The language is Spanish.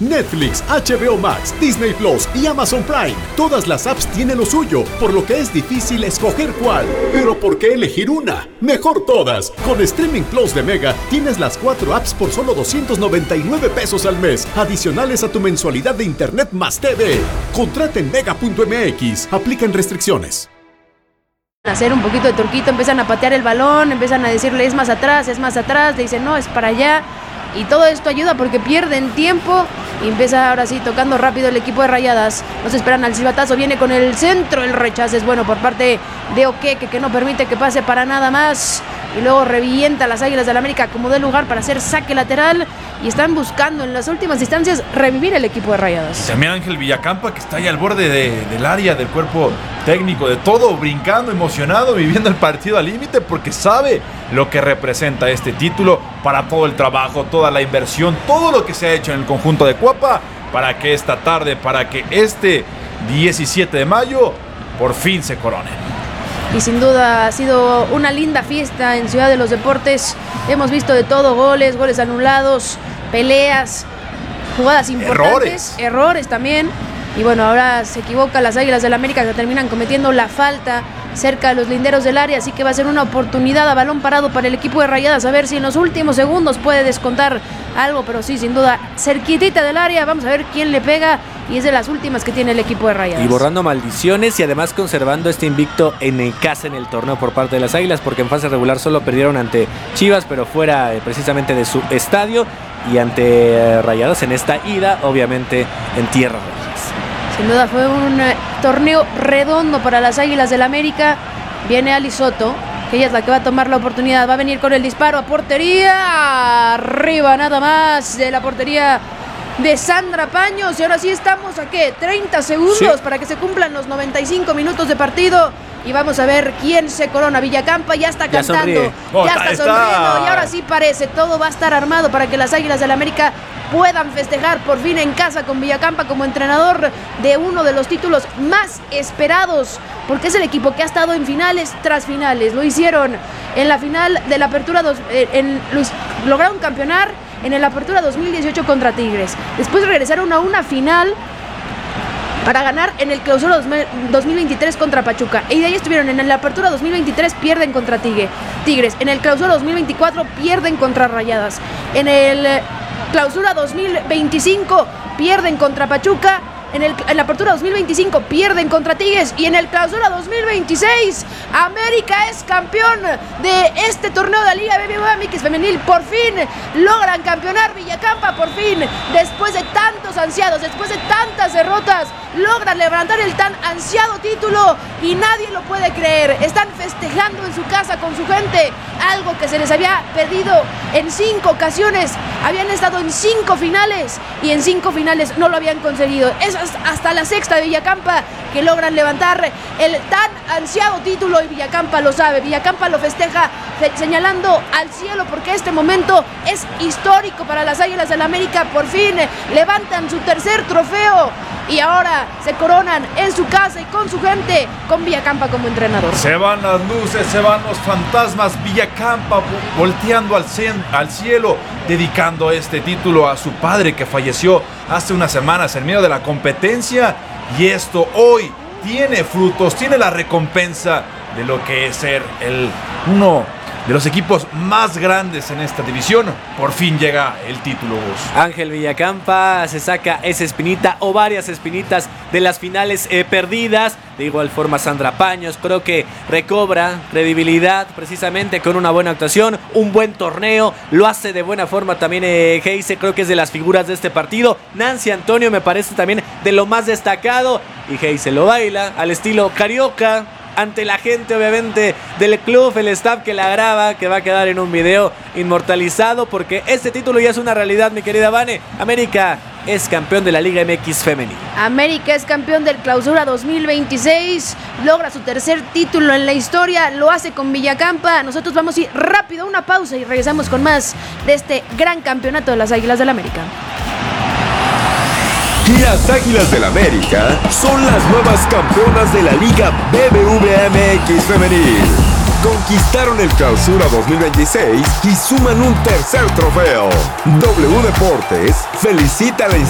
Netflix, HBO Max, Disney Plus y Amazon Prime. Todas las apps tienen lo suyo, por lo que es difícil escoger cuál. Pero ¿por qué elegir una? Mejor todas. Con Streaming Plus de Mega tienes las 4 apps por solo 299 pesos al mes, adicionales a tu mensualidad de Internet más TV. Contrata en mega.mx. Aplican restricciones. Hacer un poquito de turquito, empiezan a patear el balón, empiezan a decirle es más atrás, le dicen no, es para allá. Y todo esto ayuda porque pierden tiempo y empieza ahora sí tocando rápido el equipo de Rayadas. No se esperan al silbatazo, viene con el centro, el rechazo es bueno por parte de Oqueque, que no permite que pase para nada más. Y luego revienta a las Águilas del América como de lugar para hacer saque lateral. Y están buscando en las últimas instancias revivir el equipo de Rayadas. También Ángel Villacampa, que está ahí al borde del área, del cuerpo técnico, de todo, brincando, emocionado, viviendo el partido al límite, porque sabe lo que representa este título para todo el trabajo, toda la inversión, todo lo que se ha hecho en el conjunto de Cuapa, para que esta tarde, para que este 17 de mayo, por fin se coronen. Y sin duda ha sido una linda fiesta en Ciudad de los Deportes. Hemos visto de todo, goles anulados, peleas, jugadas importantes, errores también. Y bueno, ahora se equivoca las Águilas del América, que terminan cometiendo la falta cerca de los linderos del área, así que va a ser una oportunidad a balón parado para el equipo de Rayadas, a ver si en los últimos segundos puede descontar algo, pero sí, sin duda, cerquitita del área. Vamos a ver quién le pega, y es de las últimas que tiene el equipo de Rayadas. Y borrando maldiciones y además conservando este invicto en casa en el torneo por parte de las Águilas, porque en fase regular solo perdieron ante Chivas, pero fuera precisamente de su estadio, y ante Rayadas en esta ida, obviamente en tierra. Sin duda fue un torneo redondo para las Águilas del América. Viene Ali Soto, que ella es la que va a tomar la oportunidad. Va a venir con el disparo a portería. Arriba nada más de la portería de Sandra Paños. Y ahora sí estamos a ¿qué? 30 segundos para que se cumplan los 95 minutos de partido. Y vamos a ver quién se corona. Villacampa ya está cantando, ya está sonriendo. Y ahora sí parece, todo va a estar armado para que las Águilas del América puedan festejar por fin en casa con Villacampa como entrenador de uno de los títulos más esperados, porque es el equipo que ha estado en finales tras finales. Lo hicieron en la final de la Apertura lograron campeonar en la Apertura 2018 contra Tigres. Después regresaron a una final para ganar en el Clausura 2023 contra Pachuca. Y de ahí estuvieron en la Apertura 2023, pierden contra Tigres. En el Clausura 2024 pierden contra Rayadas. En el Clausura 2025 pierden contra Pachuca. En la Apertura 2025 pierden contra Tigres. Y en el Clausura 2026 América es campeón de este torneo de la Liga BBVA MX Femenil. Por fin logran campeonar Villacampa. Por fin, después de tantos ansiados, después de tantas derrotas, logran levantar el tan ansiado título. Y nadie lo puede creer. Están festejando en su casa con su gente, algo que se les había perdido en 5 ocasiones. Habían estado en 5 finales y en 5 finales no lo habían conseguido. Es hasta la sexta de Villacampa que logran levantar el tan ansiado título, y Villacampa lo sabe. Villacampa lo festeja señalando al cielo, porque este momento es histórico para las Águilas del América. Por fin levantan su tercer trofeo y ahora se coronan en su casa y con su gente, con Villacampa como entrenador. Se van las luces, se van los fantasmas. Villacampa volteando al cielo, dedicando este título a su padre, que falleció hace unas semanas en medio de la competencia. Y esto hoy tiene frutos, tiene la recompensa de lo que es ser uno de los equipos más grandes en esta división. Por fin llega el título, Gus. Ángel Villacampa se saca esa espinita o varias espinitas de las finales perdidas. De igual forma Sandra Paños creo que recobra credibilidad precisamente con una buena actuación, un buen torneo, lo hace de buena forma también Heise, creo que es de las figuras de este partido. Nancy Antonio me parece también de lo más destacado, y Heise lo baila al estilo carioca ante la gente obviamente del club, el staff que la graba, que va a quedar en un video inmortalizado, porque este título ya es una realidad, mi querida Vane. América es campeón de la Liga MX Femenil. América es campeón del Clausura 2026, logra su tercer título en la historia, lo hace con Villacampa. Nosotros vamos a ir rápido a una pausa y regresamos con más de este gran campeonato de las Águilas del América. Las Águilas del América son las nuevas campeonas de la Liga BBVA MX Femenil. Conquistaron el Clausura 2026 y suman un tercer trofeo. W Deportes felicita a la